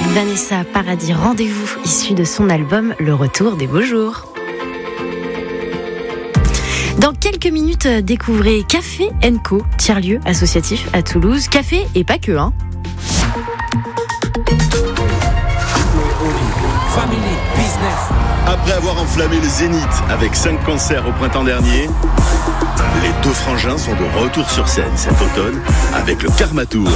Vanessa Paradis, rendez-vous, issu de son album Le Retour des Beaux Jours. Dans quelques minutes, découvrez Café & Co, tiers-lieu associatif à Toulouse. Café et pas que, hein. Après avoir enflammé le Zénith avec 5 concerts au printemps dernier, les deux frangins sont de retour sur scène cet automne avec le Karma Tour.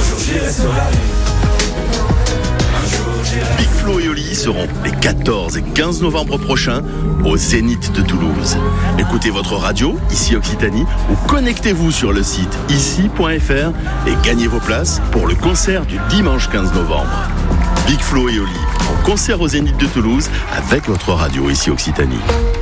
Big Flo et Oli seront les 14 et 15 novembre prochains au Zénith de Toulouse. Écoutez votre radio, ici Occitanie, ou connectez-vous sur le site ici.fr et gagnez vos places pour le concert du dimanche 15 novembre. Big Flo et Oli, en concert au Zénith de Toulouse avec votre radio, ici Occitanie.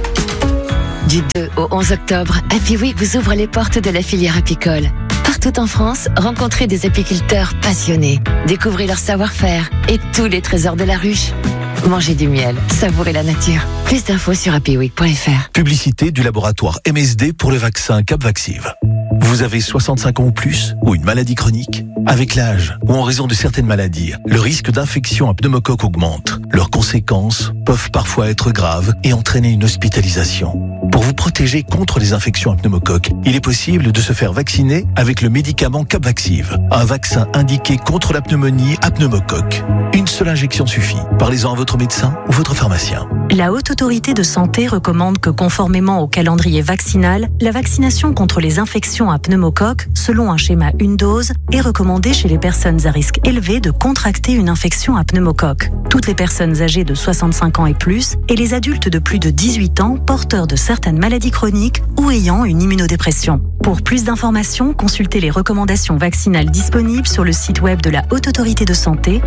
Du 2 au 11 octobre, Happy Week vous ouvre les portes de la filière apicole. Partout en France, rencontrez des apiculteurs passionnés. Découvrez leur savoir-faire et tous les trésors de la ruche. Mangez du miel, savourez la nature. Plus d'infos sur happyweek.fr. Publicité du laboratoire MSD pour le vaccin Capvaxive. Vous avez 65 ans ou plus ou une maladie chronique? Avec l'âge ou en raison de certaines maladies, le risque d'infection à pneumocoque augmente. Leurs conséquences peuvent parfois être graves et entraîner une hospitalisation. Pour vous protéger contre les infections à pneumocoque, il est possible de se faire vacciner avec le médicament Capvaxive, un vaccin indiqué contre la pneumonie à pneumocoque. Une seule injection suffit. Parlez-en à votre médecin ou votre pharmacien. La Haute Autorité de Santé recommande que, conformément au calendrier vaccinal, la vaccination contre les infections à pneumocoque, selon un schéma une dose, est recommandée chez les personnes à risque élevé de contracter une infection à pneumocoque. Toutes les personnes âgées de 65 ans et plus et les adultes de plus de 18 ans porteurs de certaines maladies chroniques ou ayant une immunodépression. Pour plus d'informations, consultez les recommandations vaccinales disponibles sur le site web de la Haute Autorité de Santé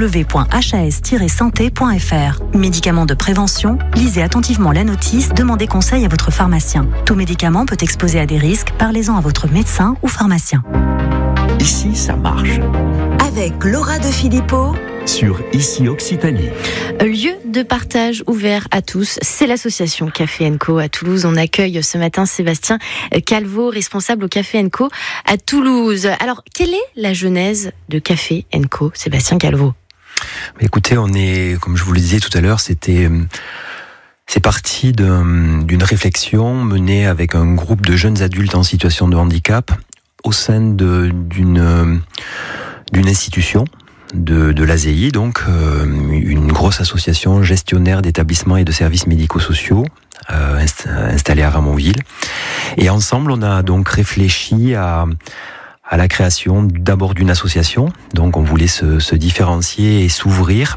www.has-santé.fr. Médicaments de prévention, lisez attentivement la notice, demandez conseil à votre pharmacien. Tout médicament peut exposer à des risques, parlez-en à votre médecin ou pharmacien. Ici, ça marche. Avec Laura de Philippot sur Ici Occitanie. Lieu de partage ouvert à tous, c'est l'association Café & Co à Toulouse. On accueille ce matin Sébastien Calvo, responsable au Café & Co à Toulouse. Alors, quelle est la genèse de Café & Co, Sébastien Calvo? Écoutez, on est, comme je vous le disais tout à l'heure, c'est parti d'une réflexion menée avec un groupe de jeunes adultes en situation de handicap au sein d'une institution de l'ASEI, donc une grosse association gestionnaire d'établissements et de services médico-sociaux installée à Ramonville. Et ensemble, on a donc réfléchi à la création d'abord d'une association. Donc on voulait se différencier et s'ouvrir,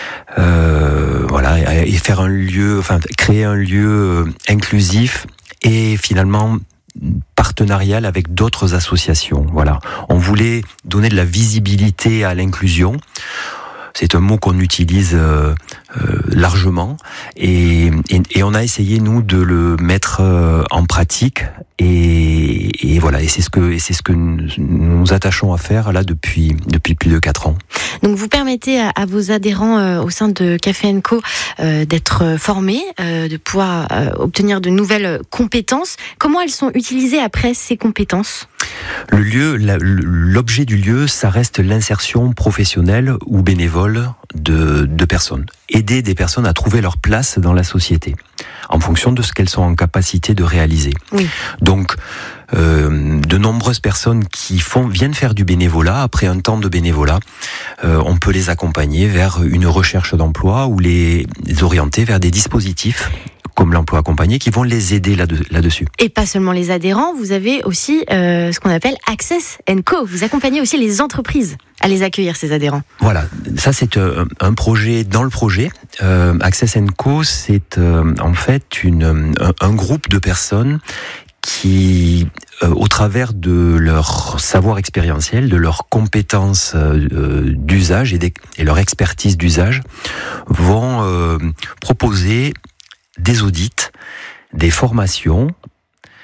et faire un lieu, créer un lieu inclusif et finalement partenarial avec d'autres associations. Voilà. On voulait donner de la visibilité à l'inclusion. C'est un mot qu'on utilise largement et on a essayé nous de le mettre en pratique et voilà, et c'est ce que nous nous attachons à faire là depuis plus de 4 ans. Donc vous permettez à vos adhérents au sein de Café & Co d'être formés, de pouvoir obtenir de nouvelles compétences. Comment elles sont utilisées après ces compétences ? L'objet du lieu, ça reste l'insertion professionnelle ou bénévole de personnes. Aider des personnes à trouver leur place dans la société, en fonction de ce qu'elles sont en capacité de réaliser. Oui. Donc, de nombreuses personnes qui viennent faire du bénévolat, après un temps de bénévolat, on peut les accompagner vers une recherche d'emploi ou les orienter vers des dispositifs comme l'emploi accompagné, qui vont les aider là-dessus. Et pas seulement les adhérents, vous avez aussi ce qu'on appelle Access & Co. Vous accompagnez aussi les entreprises à les accueillir, ces adhérents. Voilà, ça c'est un projet dans le projet. Access & Co, c'est en fait un groupe de personnes qui, au travers de leur savoir expérientiel, de leurs compétences d'usage et leur expertise d'usage, vont proposer des audits, des formations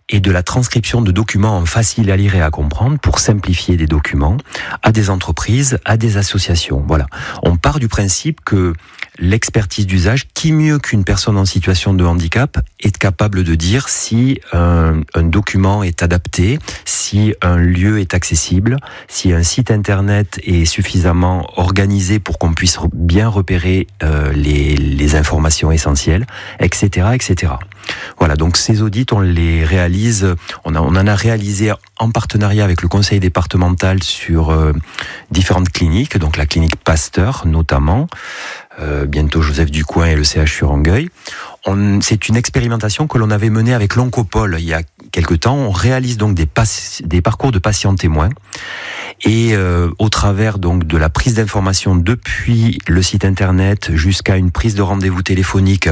et de la transcription de documents faciles à lire et à comprendre pour simplifier des documents à des entreprises, à des associations. Voilà. On part du principe que l'expertise d'usage, qui mieux qu'une personne en situation de handicap est capable de dire si un document est adapté, si un lieu est accessible, si un site internet est suffisamment organisé pour qu'on puisse bien repérer les informations essentielles, etc., etc. Voilà, donc ces audits, on les réalise, on en a réalisé en partenariat avec le conseil départemental sur différentes cliniques, donc la clinique Pasteur notamment, bientôt Joseph Ducoing et le CH sur Angueil. C'est une expérimentation que l'on avait menée avec l'Oncopole il y a quelque temps. On réalise donc des parcours de patients témoins et au travers donc de la prise d'informations depuis le site internet jusqu'à une prise de rendez-vous téléphonique,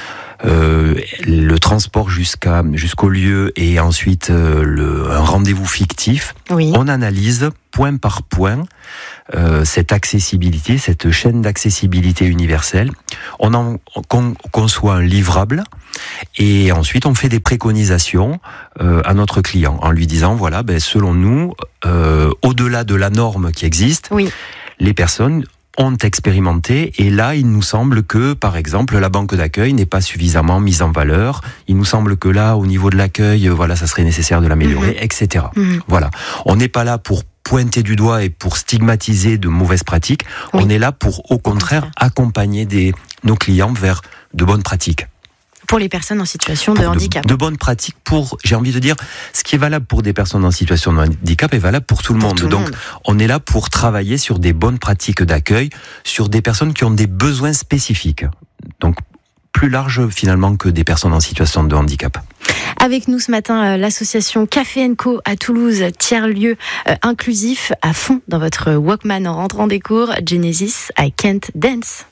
le transport jusqu'au lieu et ensuite un rendez-vous fictif. Oui. On analyse point par point cette accessibilité, cette chaîne d'accessibilité universelle. On conçoit un livrable et ensuite on fait des préconisations à notre client en lui disant voilà, selon nous, au-delà de la norme qui existe, oui, les personnes ont expérimenté et là il nous semble que par exemple la banque d'accueil n'est pas suffisamment mise en valeur, il nous semble que là au niveau de l'accueil ça serait nécessaire de l'améliorer, etc. Voilà, on n'est pas là pour pointer du doigt et pour stigmatiser de mauvaises pratiques, on est là pour au contraire accompagner nos clients vers de bonnes pratiques. Pour les personnes en situation de handicap. De bonnes pratiques pour, j'ai envie de dire, ce qui est valable pour des personnes en situation de handicap est valable pour tout le monde. Donc, on est là pour travailler sur des bonnes pratiques d'accueil, sur des personnes qui ont des besoins spécifiques. Donc, plus large finalement que des personnes en situation de handicap. Avec nous ce matin, l'association Café & Co à Toulouse, tiers-lieu inclusif à fond dans votre Walkman en rentrant des cours. Genesis, I Can't Dance.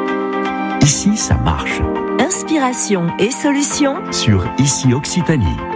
Ici, ça marche. Inspiration et solutions sur Ici Occitanie.